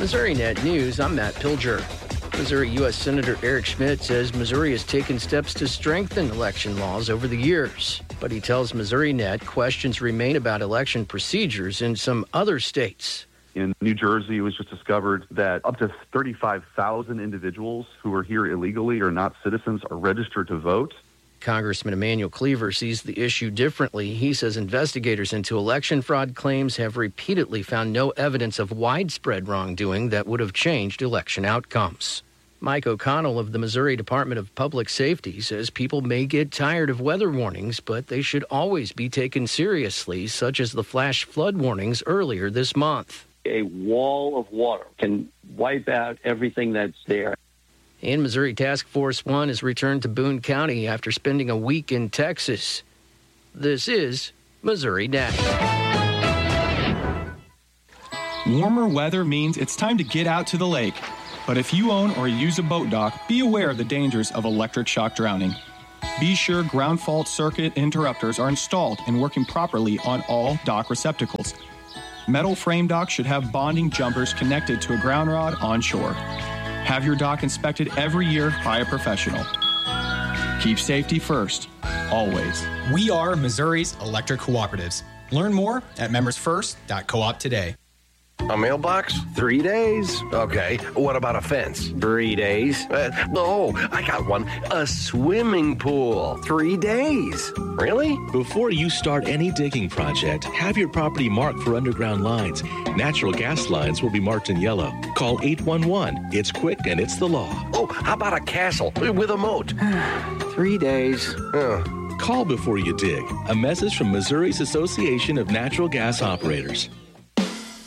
Missouri Net News, I'm Matt Pilger. Missouri U.S. Senator Eric Schmidt says Missouri has taken steps to strengthen election laws over the years. But he tells Missouri Net questions remain about election procedures in some other states. In New Jersey, it was just discovered that up to 35,000 individuals who are here illegally or not citizens are registered to vote. Congressman Emanuel Cleaver sees the issue differently. He says investigators into election fraud claims have repeatedly found no evidence of widespread wrongdoing that would have changed election outcomes. Mike O'Connell of the Missouri Department of Public Safety says people may get tired of weather warnings, but they should always be taken seriously, such as the flash flood warnings earlier this month. A wall of water can wipe out everything that's there. And Missouri Task Force 1 has returned to Boone County after spending a week in Texas. This is Missouri Net. Warmer weather means it's time to get out to the lake. But if you own or use a boat dock, be aware of the dangers of electric shock drowning. Be sure ground fault circuit interrupters are installed and working properly on all dock receptacles. Metal frame docks should have bonding jumpers connected to a ground rod on shore. Have your dock inspected every year by a professional. Keep safety first, always. We are Missouri's electric cooperatives. Learn more at membersfirst.coop today. A mailbox? 3 days. Okay. What about a fence? 3 days. I got one. A swimming pool. 3 days. Really? Before you start any digging project, have your property marked for underground lines. Natural gas lines will be marked in yellow. Call 811. It's quick and it's the law. Oh, how about a castle with a moat? 3 days. Call before you dig. A message from Missouri's Association of Natural Gas Operators.